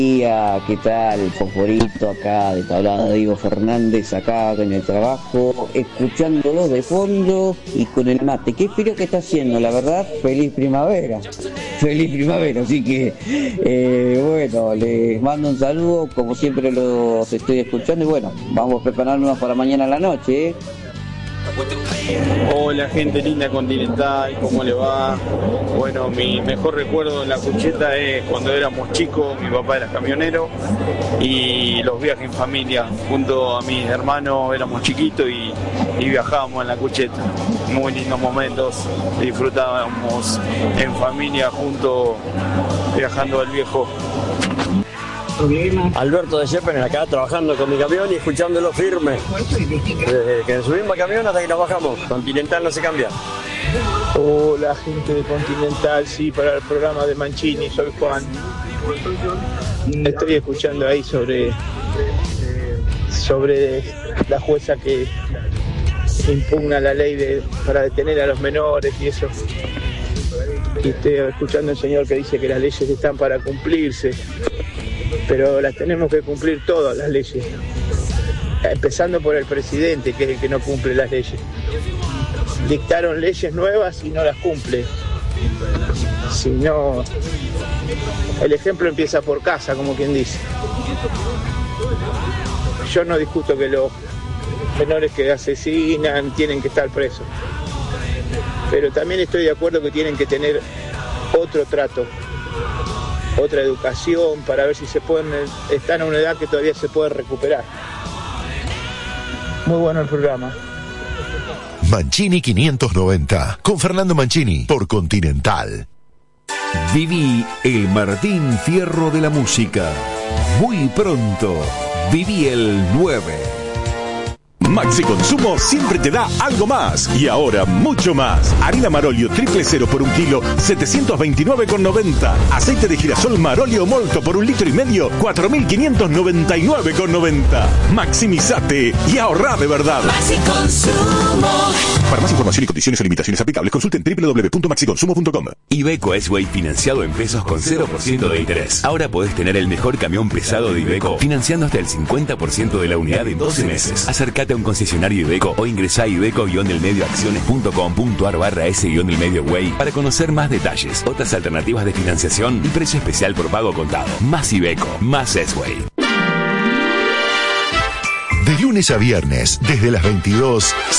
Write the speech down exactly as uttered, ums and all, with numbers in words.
¿Qué tal? Fosforito acá de Tablada, Diego Fernández acá en el trabajo, escuchándolo de fondo y con el mate. Qué frío que está haciendo, la verdad. Feliz primavera, feliz primavera, así que eh, bueno, les mando un saludo, como siempre los estoy escuchando y bueno, vamos a prepararnos para mañana a la noche, ¿eh? Hola gente linda Continental, ¿cómo le va? Bueno, mi mejor recuerdo en la Cucheta es cuando éramos chicos, mi papá era camionero y los viajes en familia, junto a mis hermanos éramos chiquitos y, y viajábamos en la Cucheta. Muy lindos momentos, disfrutábamos en familia juntos viajando al viejo. Alberto de Shepen acá trabajando con mi camión y escuchándolo firme. Desde que subimos a camión hasta que nos bajamos. Continental no se cambia. Hola gente de Continental, sí, para el programa de Mancini, soy Juan. Estoy escuchando ahí sobre, sobre la jueza que impugna la ley de, para detener a los menores y eso. Y estoy escuchando al señor que dice que las leyes están para cumplirse. Pero las tenemos que cumplir todas las leyes, empezando por el presidente, que es el que no cumple las leyes. Dictaron leyes nuevas y no las cumple. Si no, el ejemplo empieza por casa, como quien dice. Yo no discuto que los menores que asesinan tienen que estar presos, pero también estoy de acuerdo que tienen que tener otro trato, otra educación, para ver si se pueden, están a una edad que todavía se puede recuperar. Muy bueno el programa. Mancini quinientos noventa, con Fernando Mancini, por Continental. Viví el Martín Fierro de la música. Muy pronto, viví el nueve. Maxi Consumo siempre te da algo más. Y ahora mucho más. Harina Marolio triple cero por un kilo, setecientos veintinueve con noventa. Aceite de girasol Marolio Molto por un litro y medio, cuatro mil quinientos noventa y nueve con noventa. Maximizate y ahorrá de verdad. Maxi Consumo. Para más información y condiciones o limitaciones aplicables, consulten doble u doble u doble u punto maxi consumo punto com. Iveco S-Way financiado en pesos con cero por ciento de interés. Ahora podés tener el mejor camión pesado de Iveco financiando hasta el cincuenta por ciento de la unidad en doce meses. Acércate a un concesionario Iveco o ingresá a iveco-delmedioacciones.com.ar barra S-Delmedio-Way para conocer más detalles, otras alternativas de financiación y precio especial por pago contado. Más Iveco, más S-Way. De lunes a viernes, desde las veintidós,